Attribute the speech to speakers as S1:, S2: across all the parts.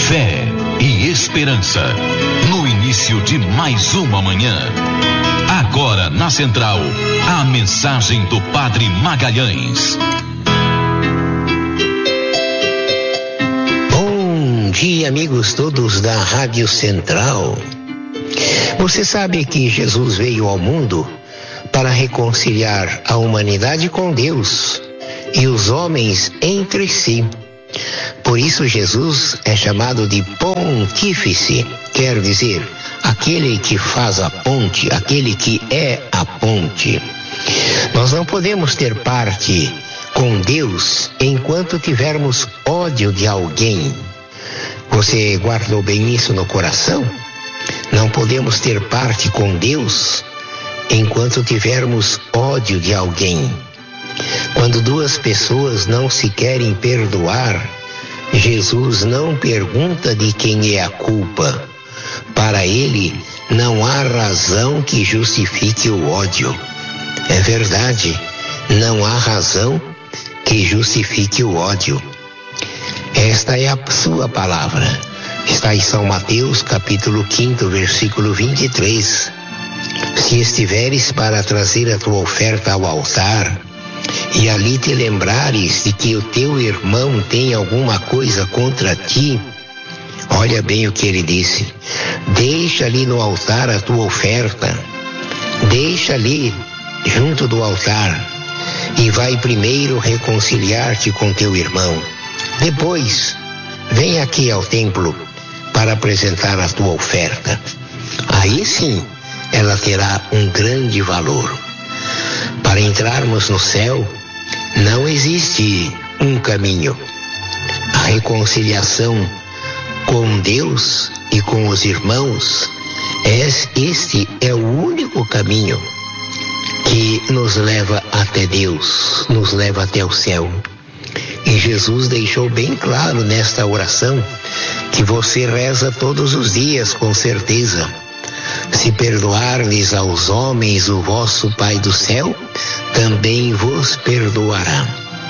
S1: Fé e esperança, no início de mais uma manhã. Agora na Central, a mensagem do Padre Magalhães.
S2: Bom dia, amigos todos da Rádio Central. Você sabe que Jesus veio ao mundo para reconciliar a humanidade com Deus e os homens entre si. Por isso Jesus é chamado de pontífice, quer dizer, aquele que faz a ponte, aquele que é a ponte. Nós não podemos ter parte com Deus enquanto tivermos ódio de alguém. Você guardou bem isso no coração? Não podemos ter parte com Deus enquanto tivermos ódio de alguém. Quando duas pessoas não se querem perdoar, Jesus não pergunta de quem é a culpa. Para ele, não há razão que justifique o ódio. É verdade, não há razão que justifique o ódio. Esta é a sua palavra. Está em São Mateus, capítulo 5, versículo 23. Se estiveres para trazer a tua oferta ao altar, e ali te lembrares de que o teu irmão tem alguma coisa contra ti, olha bem o que ele disse: deixa ali no altar a tua oferta, deixa ali junto do altar, e vai primeiro reconciliar-te com teu irmão. Depois, vem aqui ao templo para apresentar a tua oferta. Aí sim, ela terá um grande valor. Para entrarmos no céu, não existe um caminho. A reconciliação com Deus e com os irmãos, este é o único caminho que nos leva até Deus, nos leva até o céu. E Jesus deixou bem claro nesta oração, que você reza todos os dias com certeza: se perdoardes aos homens o vosso Pai do céu, também vos perdoará.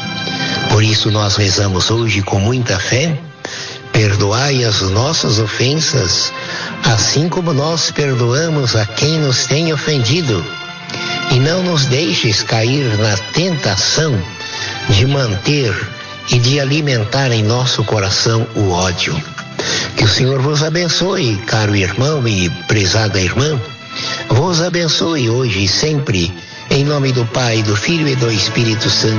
S2: Por isso nós rezamos hoje com muita fé: perdoai as nossas ofensas, assim como nós perdoamos a quem nos tem ofendido. E não nos deixes cair na tentação de manter e de alimentar em nosso coração o ódio. Que o Senhor vos abençoe, caro irmão e prezada irmã. Vos abençoe hoje e sempre, em nome do Pai, do Filho e do Espírito Santo.